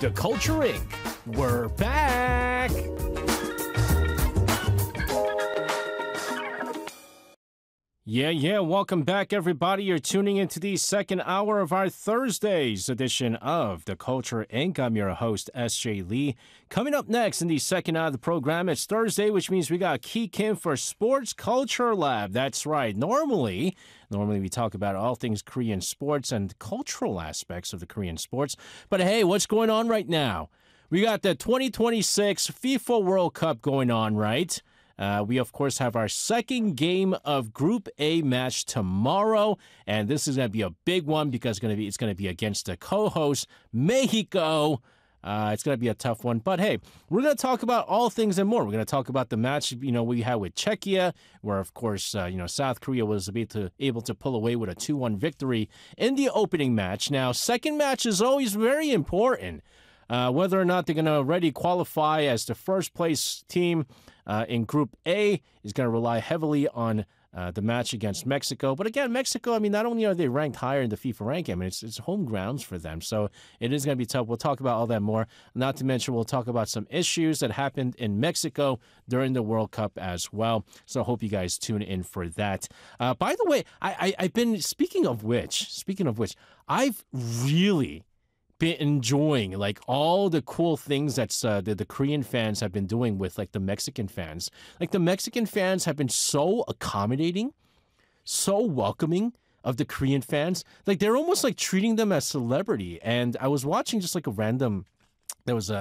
The Culture Inc. We're back! Yeah, welcome back, everybody. You're tuning into the second hour of our Thursday's edition of The Culture Inc. I'm your host, S.J. Lee. Coming up next in the second hour of the program, it's Thursday, which means we got Ki Kim for Sports Culture Lab. That's right. Normally we talk about all things Korean sports and cultural aspects of the Korean sports. But hey, what's going on right now? We got the 2026 FIFA World Cup going on, right? We, of course, have our second game of Group A match tomorrow, and this is going to be a big one because it's going to be against the co-host, Mexico. It's going to be a tough one, but hey, we're going to talk about all things and more. We're going to talk about the match, we had with Czechia, where, of course, South Korea was able to pull away with a 2-1 victory in the opening match. Now, second match is always very important. Whether or not they're going to already qualify as the first place team in Group A is going to rely heavily on the match against Mexico. But again, Mexico, not only are they ranked higher in the FIFA ranking, it's home grounds for them. So it is going to be tough. We'll talk about all that more. Not to mention, we'll talk about some issues that happened in Mexico during the World Cup as well. So I hope you guys tune in for that. By the way, I've been, speaking of which, I've really been enjoying like all the cool things that's the Korean fans have been doing with like the Mexican fans. Like the Mexican fans have been so accommodating, so welcoming of the Korean fans. Like they're almost like treating them as celebrity. And I was watching just like there was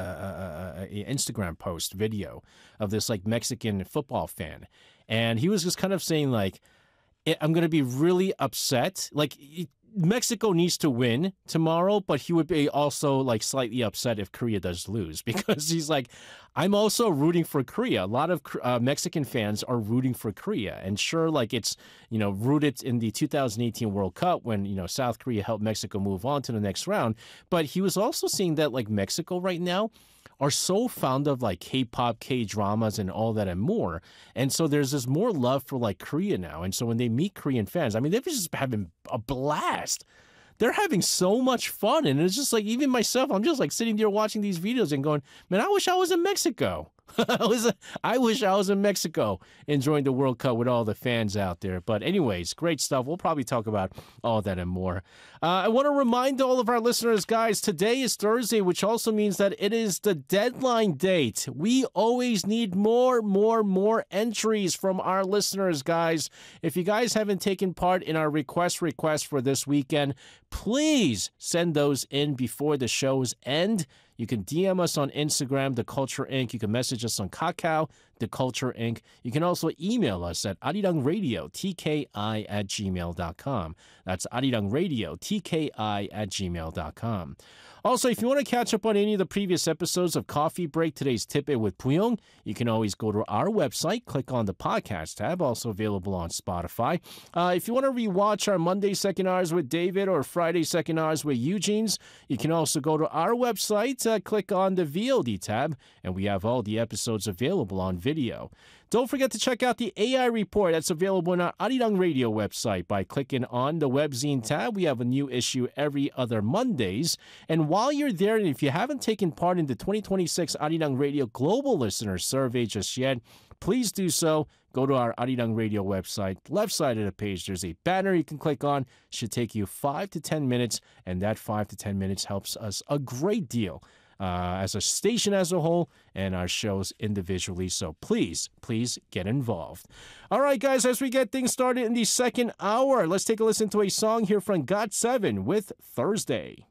a Instagram post video of this like Mexican football fan, and he was just kind of saying like, I'm going to be really upset. Like Mexico needs to win tomorrow, but he would be also like slightly upset if Korea does lose, because he's like, I'm also rooting for Korea. A lot of Mexican fans are rooting for Korea, and sure, like it's rooted in the 2018 World Cup when South Korea helped Mexico move on to the next round. But he was also seeing that like Mexico right now are so fond of like K-pop, K-dramas, and all that and more. And so there's this more love for like Korea now. And so when they meet Korean fans, they're just having a blast. They're having so much fun. And it's just like, even myself, I'm just like sitting there watching these videos and going, man, I wish I was in Mexico. I wish I was in Mexico enjoying the World Cup with all the fans out there. But anyways, great stuff. We'll probably talk about all that and more. I want to remind all of our listeners, guys, today is Thursday, which also means that it is the deadline date. We always need more entries from our listeners, guys. If you guys haven't taken part in our request for this weekend, please send those in before the shows end. You can DM us on Instagram, The Culture Inc. You can message us on Kakao, The Culture Inc. You can also email us at arirangradio@gmail.com. That's arirangradio@gmail.com. Also, if you want to catch up on any of the previous episodes of Coffee Break, Today's Tip It with Puyong, you can always go to our website, click on the podcast tab, also available on Spotify. If you want to rewatch our Monday Second Hours with David or Friday Second Hours with Eugene's, you can also go to our website, click on the VOD tab, and we have all the episodes available on video. Don't forget to check out the AI report that's available on our Arirang Radio website by clicking on the webzine tab. We have a new issue every other Mondays. And while you're there, and if you haven't taken part in the 2026 Arirang Radio Global Listener Survey just yet, please do so. Go to our Arirang Radio website. Left side of the page, there's a banner you can click on. It should take you 5 to 10 minutes, and that 5 to 10 minutes helps us a great deal as a station as a whole and our shows individually. So please get involved. All right, guys, as we get things started in the second hour, let's take a listen to a song here from GOT7 with Thursday.